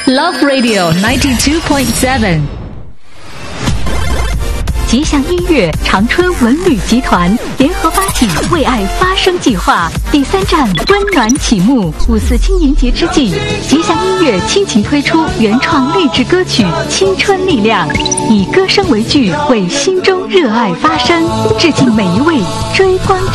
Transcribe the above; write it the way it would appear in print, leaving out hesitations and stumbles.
Love Radio 92.7。 吉祥音乐长春文旅集团联合发起为爱发声计划第3站温暖启幕。5·4青年节之际，吉祥音乐倾情推出原创励志歌曲《青春力量》，以歌声为剧，为心中热爱发声，致敬每一位追光